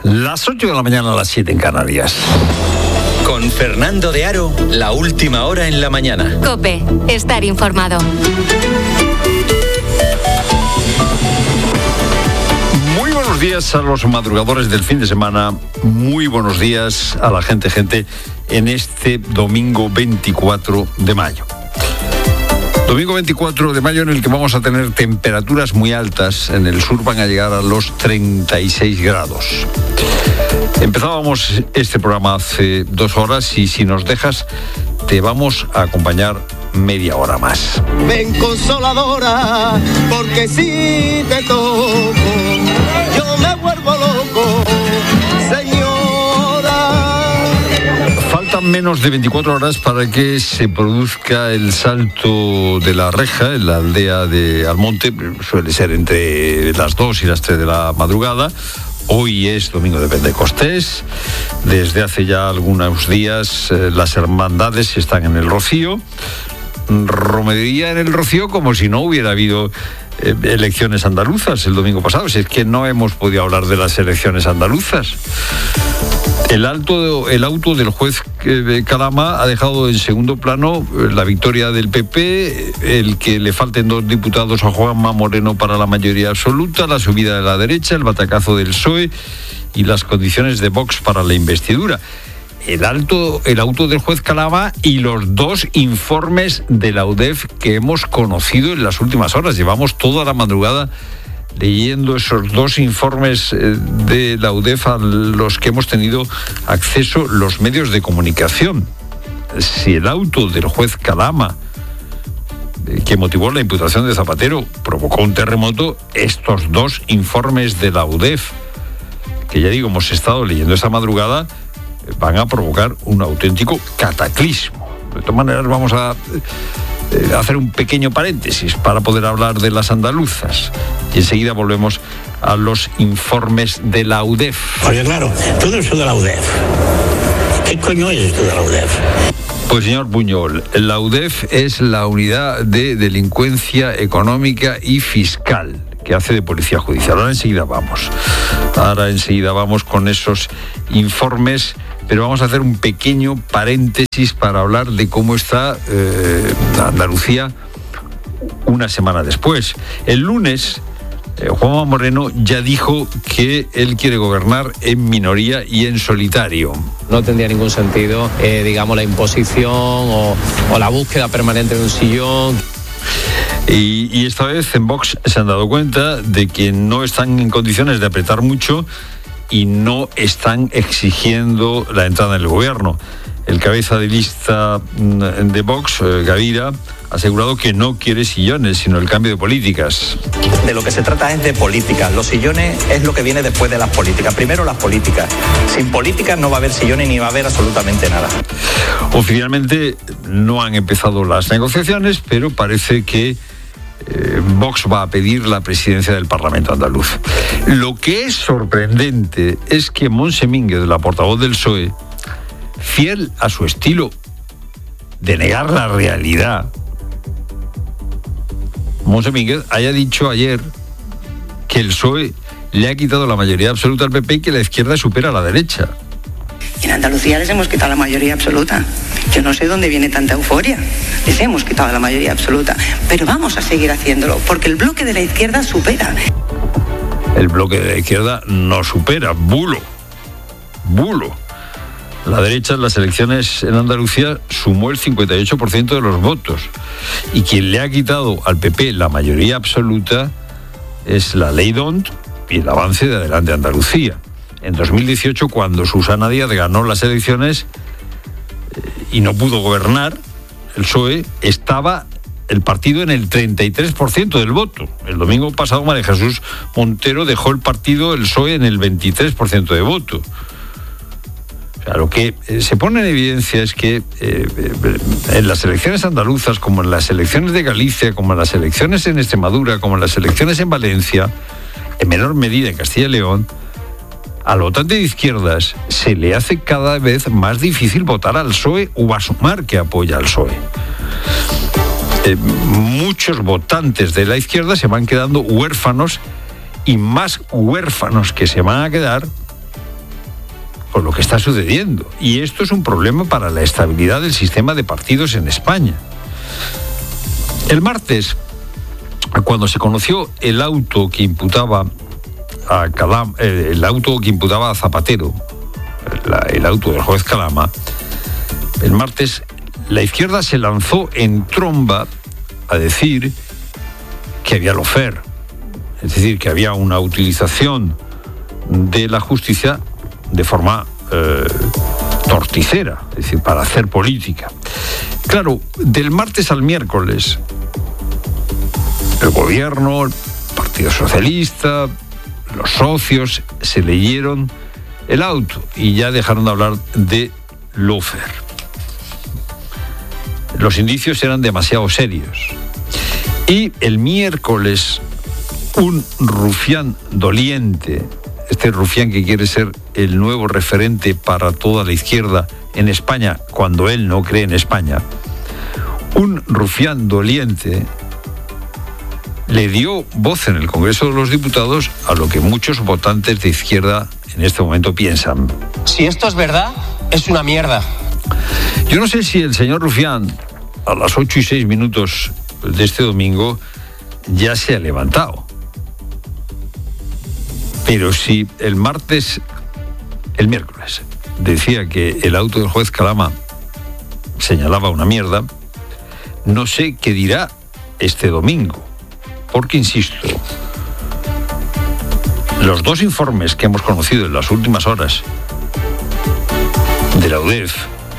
Las 8 de la mañana a las 7 en Canarias. Con Fernando de Aro, la última hora en la mañana. COPE, estar informado. Muy buenos días a los madrugadores del fin de semana. Muy buenos días a la gente en este domingo 24 de mayo. Domingo 24 de mayo en el que vamos a tener temperaturas muy altas. En el sur van a llegar a los 36 grados. Empezábamos este programa hace 2 horas y si nos dejas te vamos a acompañar media hora más. Ven consoladora, porque si te toco, yo me vuelvo loco, señora. Faltan menos de 24 horas para que se produzca el salto de la reja en la aldea de Almonte. Suele ser entre las 2 y las 3 de la madrugada. Hoy es domingo de Pentecostés. Desde hace ya algunos días las hermandades están en el Rocío. Romería en el Rocío como si no hubiera habido elecciones andaluzas el domingo pasado. Si es que no hemos podido hablar de las elecciones andaluzas. El auto del juez Calama ha dejado en segundo plano la victoria del PP, el que le falten 2 diputados a Juanma Moreno para la mayoría absoluta, la subida de la derecha, el batacazo del PSOE y las condiciones de Vox para la investidura. El auto del juez Calama y los 2 informes de la UDEF que hemos conocido en las últimas horas. Llevamos toda la madrugada leyendo esos 2 informes de la UDEF a los que hemos tenido acceso los medios de comunicación. Si el auto del juez Calama, que motivó la imputación de Zapatero, provocó un terremoto, estos 2 informes de la UDEF, que ya digo, hemos estado leyendo esta madrugada, van a provocar un auténtico cataclismo. De todas maneras, vamos a hacer un pequeño paréntesis para poder hablar de las andaluzas y enseguida volvemos a los informes de la UDEF. Porque claro, todo eso de la UDEF, ¿qué coño es esto de la UDEF? Pues señor Buñol, la UDEF es la Unidad de Delincuencia Económica y Fiscal que hace de Policía Judicial. Ahora enseguida vamos con esos informes, pero vamos a hacer un pequeño paréntesis para hablar de cómo está Andalucía una semana después. El lunes, Juanma Moreno ya dijo que él quiere gobernar en minoría y en solitario. No tendría ningún sentido, la imposición o la búsqueda permanente de un sillón. Y esta vez en Vox se han dado cuenta de que no están en condiciones de apretar mucho y no están exigiendo la entrada en el gobierno. El cabeza de lista de Vox, Gavira, ha asegurado que no quiere sillones, sino el cambio de políticas. De lo que se trata es de política. Los sillones es lo que viene después de las políticas. Primero las políticas. Sin políticas no va a haber sillones ni va a haber absolutamente nada. Oficialmente no han empezado las negociaciones, pero parece que Vox va a pedir la presidencia del Parlamento andaluz. Lo que es sorprendente es que Montse Mínguez, la portavoz del PSOE, fiel a su estilo de negar la realidad, Montse Mínguez haya dicho ayer que el PSOE le ha quitado la mayoría absoluta al PP y que la izquierda supera a la derecha. En Andalucía les hemos quitado la mayoría absoluta. Yo no sé dónde viene tanta euforia. Les hemos quitado la mayoría absoluta. Pero vamos a seguir haciéndolo, porque el bloque de la izquierda supera. El bloque de la izquierda no supera. Bulo. La derecha en las elecciones en Andalucía sumó el 58% de los votos. Y quien le ha quitado al PP la mayoría absoluta es la Ley D'Hondt y el avance de Adelante Andalucía. En 2018, cuando Susana Díaz ganó las elecciones y no pudo gobernar, el PSOE estaba el partido en el 33% del voto. El domingo pasado María Jesús Montero dejó el partido, el PSOE, en el 23% de voto. O sea, lo que se pone en evidencia es que en las elecciones andaluzas, como en las elecciones de Galicia, como en las elecciones en Extremadura, como en las elecciones en Valencia, en menor medida en Castilla y León, al votante de izquierdas se le hace cada vez más difícil votar al PSOE o a sumar que apoya al PSOE. Muchos votantes de la izquierda se van quedando huérfanos y más huérfanos que se van a quedar con lo que está sucediendo. Y esto es un problema para la estabilidad del sistema de partidos en España. El martes, cuando se conoció el auto que imputaba a Zapatero, el auto del juez Calama, el martes la izquierda se lanzó en tromba a decir que había lawfare, es decir, que había una utilización de la justicia de forma torticera, es decir, para hacer política. Claro, del martes al miércoles, el gobierno, el Partido Socialista, los socios se leyeron el auto y ya dejaron de hablar de lawfare. Los indicios eran demasiado serios. Y el miércoles, un rufián doliente, este rufián que quiere ser el nuevo referente para toda la izquierda en España, cuando él no cree en España, un rufián doliente le dio voz en el Congreso de los Diputados a lo que muchos votantes de izquierda en este momento piensan. Si esto es verdad, es una mierda. Yo no sé si el señor Rufián, a las 8:06 de este domingo, ya se ha levantado. Pero si el miércoles, decía que el auto del juez Calama señalaba una mierda, no sé qué dirá este domingo. Porque, insisto, los dos informes que hemos conocido en las últimas horas de la UDEF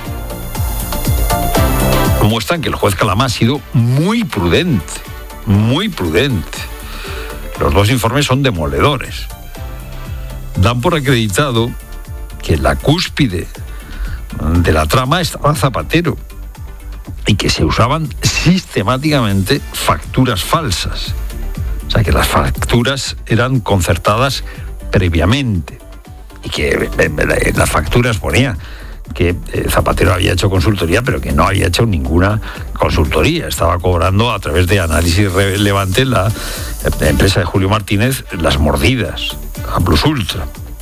muestran que el juez Calama ha sido muy prudente, muy prudente. Los dos informes son demoledores. Dan por acreditado que la cúspide de la trama estaba Zapatero y que se usaban sistemáticamente facturas falsas. O sea, que las facturas eran concertadas previamente y que en las facturas ponía que Zapatero había hecho consultoría, pero que no había hecho ninguna consultoría. Estaba cobrando a través de Análisis Relevante, la empresa de Julio Martínez, las mordidas a Plus Ultra.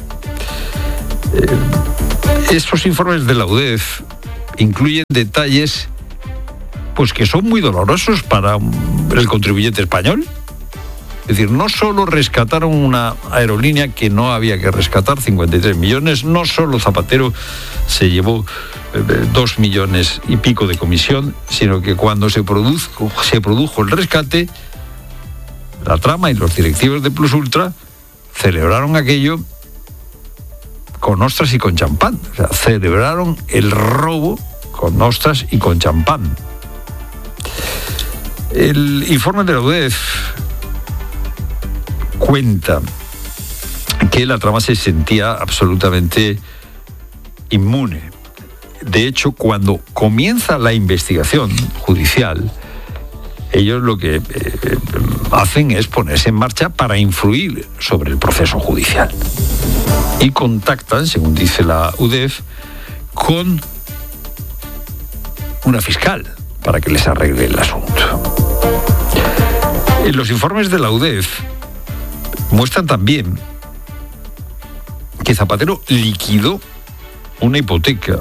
Estos informes de la UDEF incluyen detalles pues que son muy dolorosos para el contribuyente español. Es decir, no solo rescataron una aerolínea que no había que rescatar, 53 millones, no solo Zapatero se llevó 2 millones y pico de comisión, sino que cuando se produjo el rescate, la trama y los directivos de Plus Ultra celebraron aquello con ostras y con champán. O sea, celebraron el robo con ostras y con champán. El informe de la UDEF cuenta que la trama se sentía absolutamente inmune. De hecho, cuando comienza la investigación judicial, ellos lo que hacen es ponerse en marcha para influir sobre el proceso judicial. Y contactan, según dice la UDEF, con una fiscal para que les arregle el asunto. En los informes de la UDEF muestran también que Zapatero liquidó una hipoteca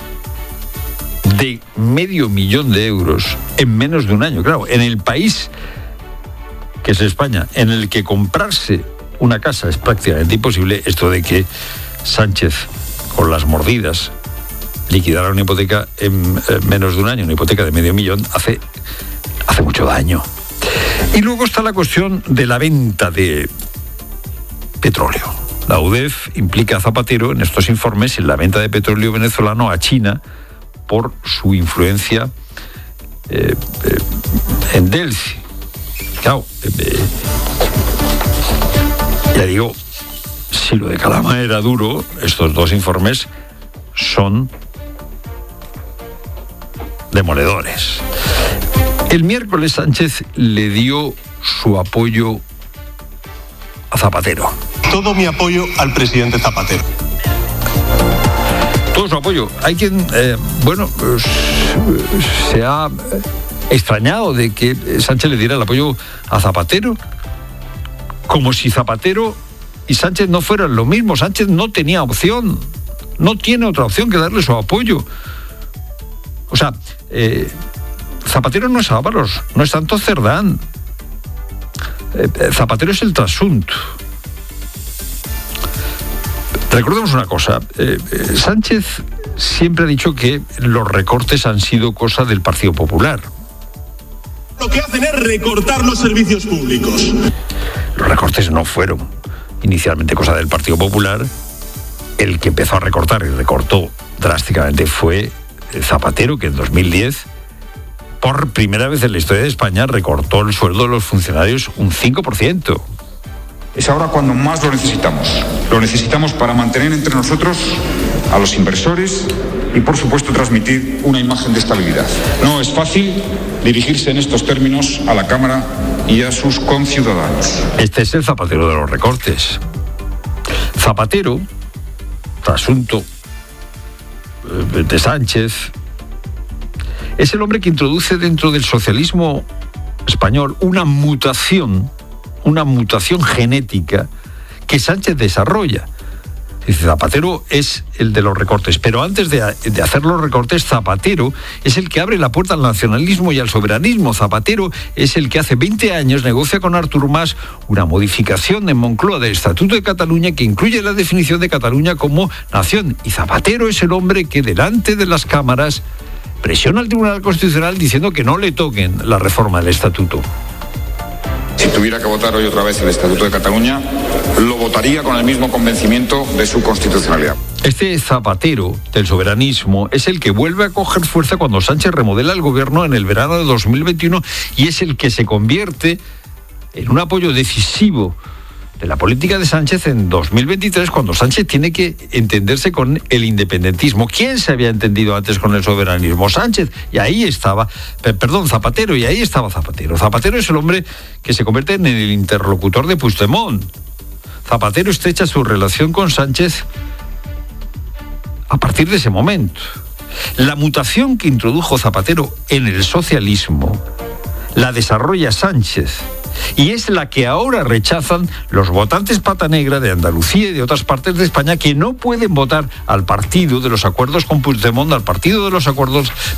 de $500,000 euros en menos de un año. Claro, en el país que es España, en el que comprarse una casa es prácticamente imposible, esto de que Sánchez, con las mordidas, liquidara una hipoteca en menos de un año, una hipoteca de $500,000, hace mucho daño. Y luego está la cuestión de la venta de petróleo. La UDEF implica a Zapatero en estos informes en la venta de petróleo venezolano a China por su influencia en Delcy. Claro, ya digo, si lo de Calama era duro, estos dos informes son demoledores. El miércoles Sánchez le dio su apoyo a Zapatero. Todo mi apoyo al presidente Zapatero. Todo su apoyo. Hay quien, se ha extrañado de que Sánchez le diera el apoyo a Zapatero, como si Zapatero y Sánchez no fueran lo mismo. Sánchez no tenía opción No tiene otra opción que darle su apoyo. O sea, Zapatero no es Ábalos, no es Santos Cerdán. Zapatero es el trasunto. Recordemos una cosa, Sánchez siempre ha dicho que los recortes han sido cosa del Partido Popular. Lo que hacen es recortar los servicios públicos. Los recortes no fueron inicialmente cosa del Partido Popular. El que empezó a recortar y recortó drásticamente fue Zapatero, que en 2010, por primera vez en la historia de España, recortó el sueldo de los funcionarios un 5%. Es ahora cuando más lo necesitamos. Lo necesitamos para mantener entre nosotros a los inversores y, por supuesto, transmitir una imagen de estabilidad. No es fácil dirigirse en estos términos a la Cámara y a sus conciudadanos. Este es el Zapatero de los recortes. Zapatero, asunto de Sánchez, es el hombre que introduce dentro del socialismo español una mutación genética que Sánchez desarrolla. Dice, Zapatero es el de los recortes, pero antes de hacer los recortes, Zapatero es el que abre la puerta al nacionalismo y al soberanismo. Zapatero es el que hace 20 años negocia con Artur Mas una modificación en Moncloa del Estatuto de Cataluña que incluye la definición de Cataluña como nación. Y Zapatero es el hombre que delante de las cámaras presiona al Tribunal Constitucional diciendo que no le toquen la reforma del Estatuto. Si tuviera que votar hoy otra vez el Estatuto de Cataluña, lo votaría con el mismo convencimiento de su constitucionalidad. Este Zapatero del soberanismo es el que vuelve a coger fuerza cuando Sánchez remodela el gobierno en el verano de 2021 y es el que se convierte en un apoyo decisivo de la política de Sánchez en 2023, cuando Sánchez tiene que entenderse con el independentismo. ¿Quién se había entendido antes con el soberanismo? Sánchez, y ahí estaba, Zapatero, y ahí estaba Zapatero. Zapatero es el hombre que se convierte en el interlocutor de Puigdemont. Zapatero estrecha su relación con Sánchez a partir de ese momento. La mutación que introdujo Zapatero en el socialismo la desarrolla Sánchez. Y es la que ahora rechazan los votantes pata negra de Andalucía y de otras partes de España que no pueden votar al partido de los acuerdos con Puigdemont, al partido de los acuerdos